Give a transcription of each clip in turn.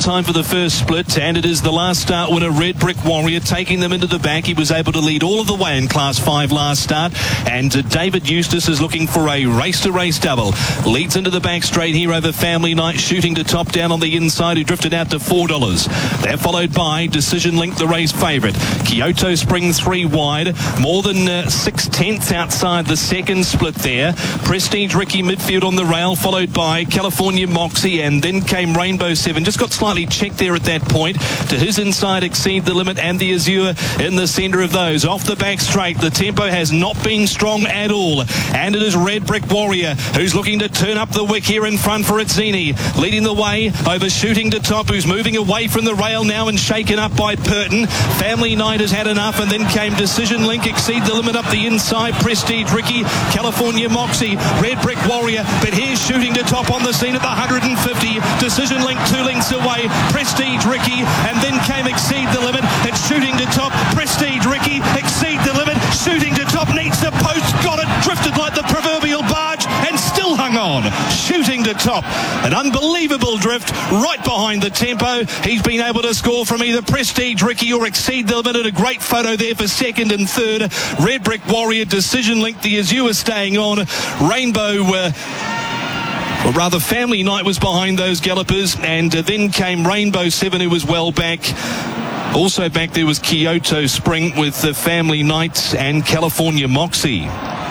time for the first split, and it is the last start winner, Red Brick Warrior, taking them into the back. He was able to lead all of the way in Class 5 last start, and David Eustace is looking for a race-to-race double. Leads into the back straight here over Family Night, shooting to top down on the inside, who drifted out to $4. They're followed by Decision Link, the race favourite. Kyoto Spring 3 wide, more than 6/10 outside the second split there. Prestige Ricky midfield on the rail, followed by California Moxie, and then came Rainbow 7. Just got slightly checked there at that point. To his inside, Exceed the Limit, and the Azure in the centre of those. Off the back straight, the tempo has not been strong at all, and it is Red Brick Warrior who's looking to turn up the wick here in front for Itzini. Leading the way over Shooting to Top, who's moving away from the rail now and shaken up by Purton. Family Night has had enough, and then came Decision Link, Exceed the Limit up the inside. Prestige Ricky, California Moxie, Red Brick Warrior, but here's Shooting to Top on the scene at the 150. Decision Link 2 lengths away. Prestige Ricky, and then came Exceed the Limit. It's Shooting to Top. Prestige Ricky, Exceed the Limit. Shooting to Top needs the post, got it, drifted like the proverbial barge, and still hung on. Shooting to Top, an unbelievable drift right behind the tempo. He's been able to score from either Prestige Ricky or Exceed the Limit. A great photo there for second and third. Red Brick Warrior, Decision Link, the Azure staying on. Rainbow, or rather Family Night was behind those gallopers, and then came Rainbow 7, who was well back. Also back there was Kyoto Spring with the Family Night and California Moxie.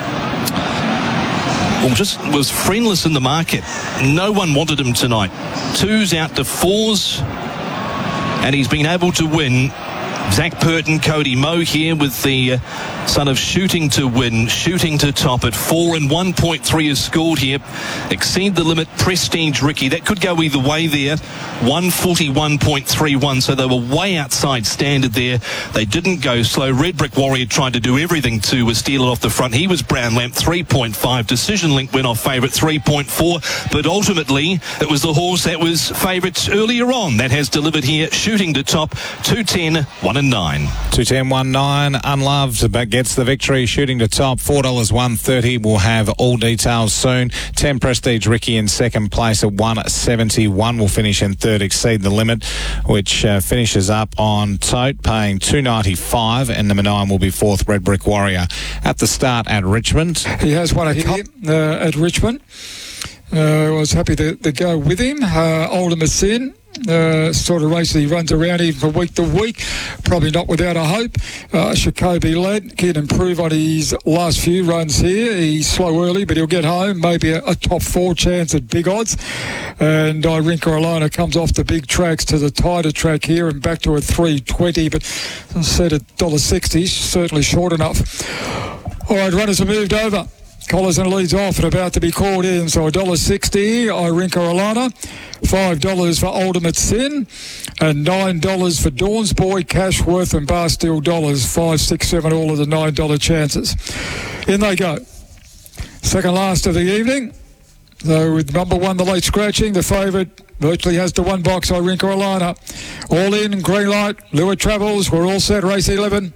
Well, just was friendless in the market. No one wanted him tonight. 2s out to 4s, and he's been able to win. Zach Purton, Cody Moe here with the son of Shooting to Win, Shooting to Top at 4, and 1.3 is scored here. Exceed the Limit, Prestige Ricky. That could go either way there. 141.31, so they were way outside standard there. They didn't go slow. Red Brick Warrior tried to do everything to steal it off the front. He was Brown Lamp, 3.5. Decision Link went off favourite, 3.4. But ultimately, it was the horse that was favourite earlier on that has delivered here. Shooting to Top, 210, 1 and 9. 210, 1 9. Unloved, but gets the victory. Shooting to Top, $4, 130. We'll have all details soon. 10 Prestige Ricky in second place at 171. Will finish in third. Exceed the Limit, which finishes up on tote, paying $2.95, and number 9 will be fourth, Red Brick Warrior. At the start at Richmond, he has won a cup at Richmond. I was happy to go with him. Ultimate Sin. Sort of race he runs around even from week to week, probably not without a hope. Jacoby Led can improve on his last few runs here. He's slow early, but he'll get home, maybe a top 4 chance at big odds. And Irinka Alana comes off the big tracks to the tighter track here and back to a 3.20, but set at $1.60, certainly short enough. All right, runners have moved over. Collison leads off and about to be called in, so $1.60, Irinka Alana, $5 for Ultimate Sin, and $9 for Dawn's Boy, Cashworth and Barstool Dollars, 5, 6, 7, all of the $9 chances. In they go. Second last of the evening. So with number 1, the late scratching, the favourite virtually has to 1 box, Irinka Alana. All in, green light, Lua Travels, we're all set, race 11.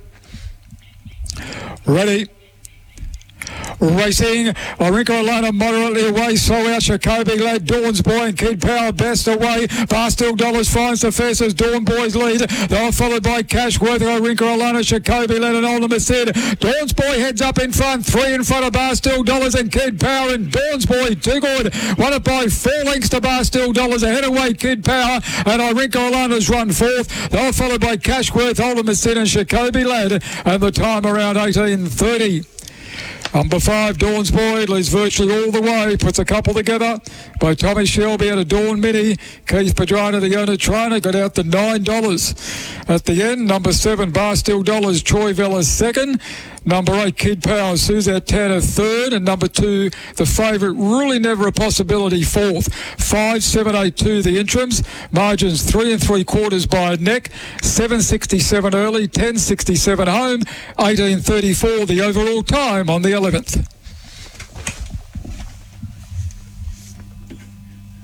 Ready. Racing, Irinka Alana moderately away, so out Jacoby Lad, Dawn's Boy and Kid Power best away. Barstool Dollars finds the fence as Dawn Boy's lead. They're followed by Cashworth, Irinka Alana, Jacoby Lad and Ultimate Sid. Dawn's Boy heads up in front, 3 in front of Barstool Dollars and Kid Power, and Dawn's Boy too good. Won it by 4 lengths to Barstool Dollars, ahead away Kid Power, and Irinka Alana's run 4th. They're followed by Cashworth, Ultimate Sid and Jacoby Lad, and the time around 18:30. Number 5, Dawn's Boy, leads virtually all the way, puts a couple together by Tommy Shelby at a Dawn Mini. Keith Pedrana, the owner trainer, got out to $9. At the end, number 7, Barstool Dollars, Troy Vella second. Number 8, Kid Power, Suzette Tanner third. And number 2, the favourite, really never a possibility, 4th. 5, 7, 8, 2, the interims. Margins 3 3/4 by a neck. 7.67 early, 10.67 home. 18.34 the overall time on the 11th.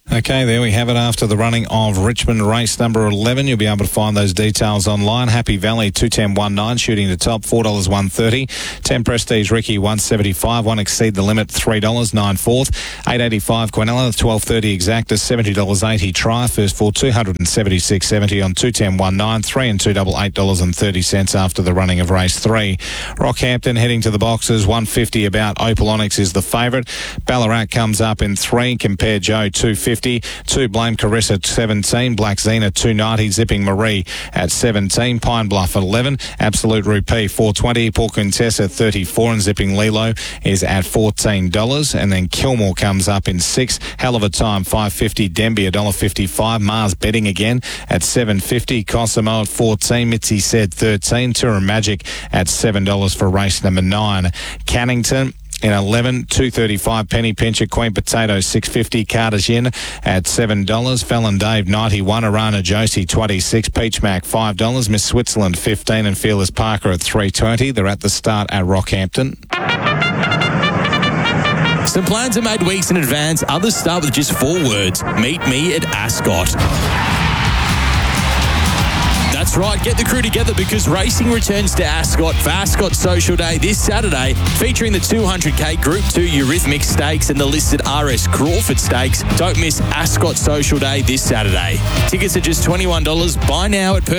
Okay, there we have it after the running of Richmond race number 11. You'll be able to find those details online. Happy Valley 210.19 shooting to top $4 130. 10 Prestige Ricky 175. 1 Exceed the Limit $3 9/4. 885 Quinella 12.30 Exacta $70.80 try. First for 276.70 on 210.19. 3 and 2 double $8.30 after the running of race 3. Rockhampton heading to the boxes 150 about. Opal Onyx is the favourite. Ballarat comes up in 3. Compare Joe 250. 2 Blame Carissa 17. Black Xena 290. Zipping Marie at 17. Pine Bluff at 11. Absolute Rupee 420. Port Quintessa 34. And Zipping Lilo is at $14. And then Kilmore comes up in 6. Hell of a Time 550. Denby $1.55. Mars betting again at $7.50. Cosimo at 14. Mitzi said 13. Tour Magic at $7 for race number 9. Cannington in 11, 235 Penny Pincher, Queen Potato 650, Carter's Inn at $7, Fallon Dave 91, Arana Josie 26, Peach Mac $5, Miss Switzerland 15, and Fearless Parker at $3.20. They're at the start at Rockhampton. Some plans are made weeks in advance. Others start with just 4 words. Meet me at Ascot. That's right, get the crew together because racing returns to Ascot for Ascot Social Day this Saturday, featuring the 200k Group 2 Eurythmic Stakes and the listed RS Crawford Stakes. Don't miss Ascot Social Day this Saturday. Tickets are just $21. Buy now at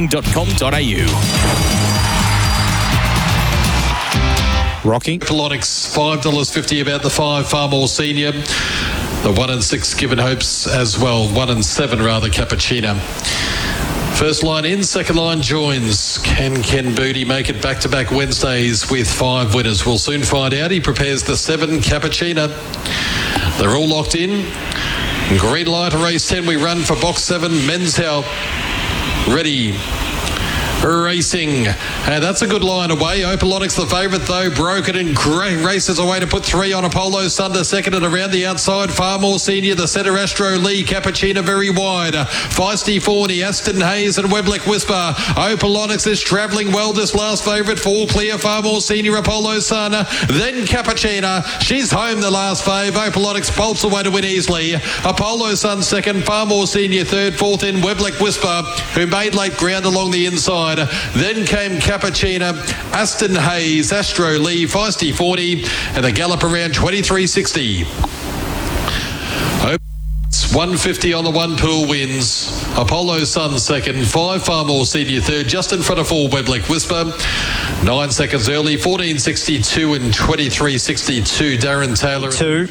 perthracing.com.au. Rocky. Onyx, $5.50 about the 5, Far More Senior. The 1 and 6 Given Hopes as well. 1 and 7 rather, Cappuccino. First line in, second line joins. Can Ken Booty make it back-to-back Wednesdays with 5 winners? We'll soon find out. He prepares the 7, Cappuccino. They're all locked in. Green light, race 10. We run for box 7, Men's Health. Ready. Racing. That's a good line away. Opal Onyx the favourite though. Broken and great races away to put 3 on. Apollo Thunder second and around the outside. Far More Senior. The centre Astro Lee. Cappuccino very wide. Feisty Forney. Aston Hayes and Webleck Whisper. Opal Onyx is travelling well. This last favourite. 4 clear. Far More Senior. Apollo Thunder. Then Cappuccino. She's home the last fave. Opal Onyx bolts away to win easily. Apollo Sun second. Far More Senior third. Fourth in Webleck Whisper, who made late ground along the inside. Then came Cappuccino, Aston Hayes, Astro Lee, Feisty 40, and the gallop around 23.60. 150 on the 1 pool wins. Apollo Sun second, 5 Far More Senior third, just in front of 4 Webleck Whisper. 9 seconds early, 14.62 and 23.62. Darren Taylor. 2.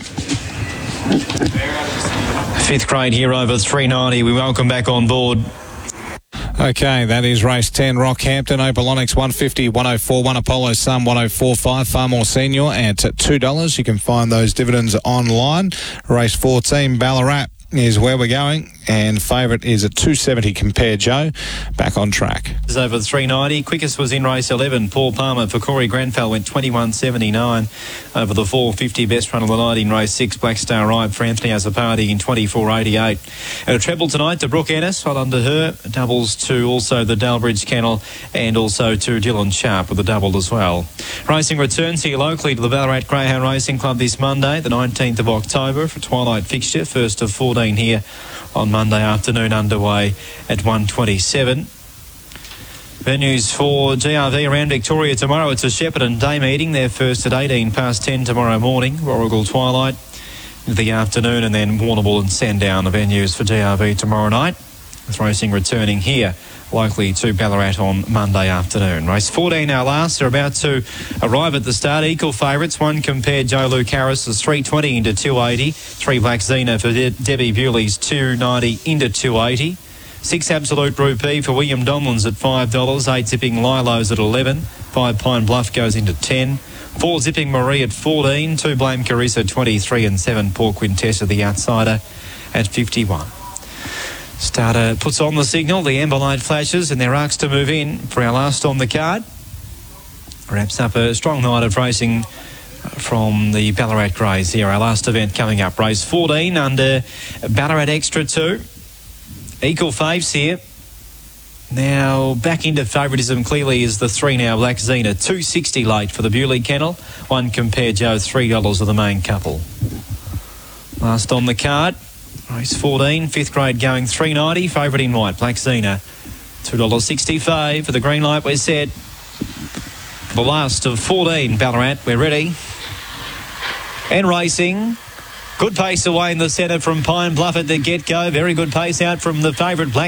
5th grade here over 390. We welcome back on board. Okay, that is race 10, Rockhampton. Opal Onyx 150, 104, 1 Apollo Sun 104.5, Far More Senior at $2. You can find those dividends online. Race 14, Ballarat is where we're going, and favourite is at 270. Compare Joe. Back on track. It's over 390. Quickest was in race 11. Paul Palmer for Corey Grenfell went 21.79 over the 450. Best run of the night in race 6. Black Star Ride for Anthony Azzopardi in 24.88. And a treble tonight to Brooke Ennis, well under her. Doubles to also the Dalbridge Kennel and also to Dylan Sharp with a double as well. Racing returns here locally to the Ballarat Greyhound Racing Club this Monday, the 19th of October, for twilight fixture. First of 14 here on Monday afternoon, underway at 1:27. Venues for GRV around Victoria tomorrow. It's a Shepparton Day meeting. They're first at 18 past 10 tomorrow morning. Warrigal twilight in the afternoon, and then Warrnambool and Sandown, the venues for GRV tomorrow night. With racing returning here likely to Ballarat on Monday afternoon. Race 14 our last. They're about to arrive at the start. Equal favourites. 1 Compared Joe Lucaris is 320 into 280. 3 Black Xena for Debbie Bewley's 290 into 280. 6 Absolute Rupee for William Donlands at $5. 8 Zipping Lilo's at 11. 5 Pine Bluff goes into 10. 4 Zipping Marie at 14. 2 Blame Carissa 23 and 7 Port Quintessa the outsider at 51. Starter puts on the signal, the amber light flashes, and they're asked to move in for our last on the card. Wraps up a strong night of racing from the Ballarat Greys here. Our last event coming up, race 14 under Ballarat Extra 2. Equal faves here. Now back into favouritism clearly is the 3 now Black Xena. 260 late for the Bewley Kennel. 1 Compare Joe, $3 of the main couple. Last on the card. Race 14, 5th grade going $3.90. Favourite in white, Black Xena. $2.65 for the green light. We're set. The last of 14, Ballarat. We're ready. And racing. Good pace away in the centre from Pine Bluff at the get-go. Very good pace out from the favourite, Black